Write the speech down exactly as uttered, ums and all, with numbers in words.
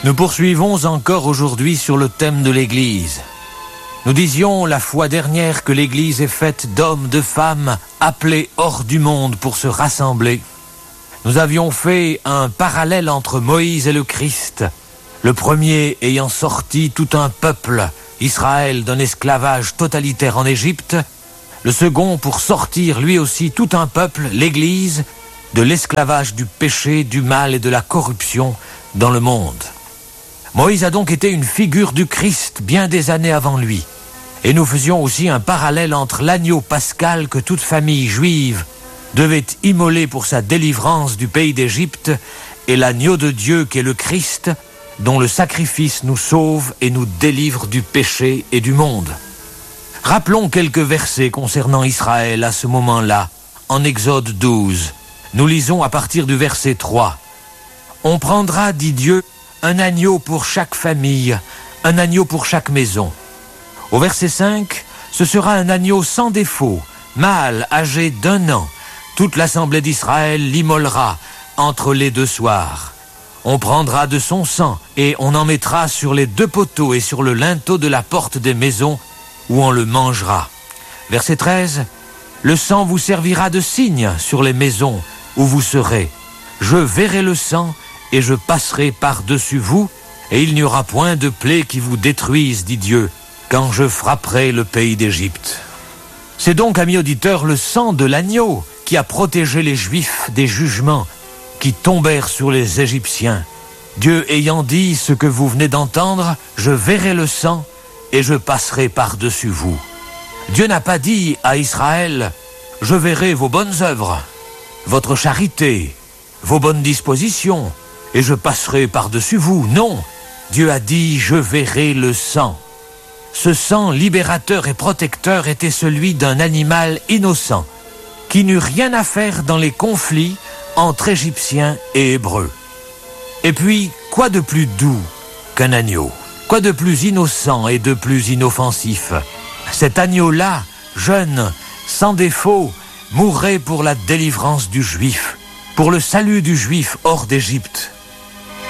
Nous poursuivons encore aujourd'hui sur le thème de l'Église. Nous disions la fois dernière que l'Église est faite d'hommes, de femmes, appelés hors du monde pour se rassembler. Nous avions fait un parallèle entre Moïse et le Christ, le premier ayant sorti tout un peuple, Israël, d'un esclavage totalitaire en Égypte, le second pour sortir lui aussi tout un peuple, l'Église, de l'esclavage du péché, du mal et de la corruption dans le monde. Moïse a donc été une figure du Christ bien des années avant lui. Et nous faisions aussi un parallèle entre l'agneau pascal que toute famille juive devait immoler pour sa délivrance du pays d'Égypte et l'agneau de Dieu qui est le Christ, dont le sacrifice nous sauve et nous délivre du péché et du monde. Rappelons quelques versets concernant Israël à ce moment-là, en Exode douze. Nous lisons à partir du verset trois. « On prendra, dit Dieu, un agneau pour chaque famille, un agneau pour chaque maison. » Au verset cinq, ce sera un agneau sans défaut, mâle, âgé d'un an. Toute l'assemblée d'Israël l'immolera entre les deux soirs. On prendra de son sang et on en mettra sur les deux poteaux et sur le linteau de la porte des maisons où on le mangera. Verset treize, le sang vous servira de signe sur les maisons où vous serez. Je verrai le sang et je passerai par-dessus vous, et il n'y aura point de plaie qui vous détruise, dit Dieu, quand je frapperai le pays d'Égypte. C'est donc, amis auditeurs, le sang de l'agneau qui a protégé les Juifs des jugements qui tombèrent sur les Égyptiens. Dieu ayant dit ce que vous venez d'entendre, je verrai le sang et je passerai par-dessus vous. Dieu n'a pas dit à Israël, je verrai vos bonnes œuvres, votre charité, vos bonnes dispositions, et je passerai par-dessus vous. Non, Dieu a dit, je verrai le sang. Ce sang libérateur et protecteur était celui d'un animal innocent, qui n'eut rien à faire dans les conflits entre Égyptiens et Hébreux. Et puis, quoi de plus doux qu'un agneau? Quoi de plus innocent et de plus inoffensif? Cet agneau-là, jeune, sans défaut, mourrait pour la délivrance du Juif, pour le salut du Juif hors d'Égypte.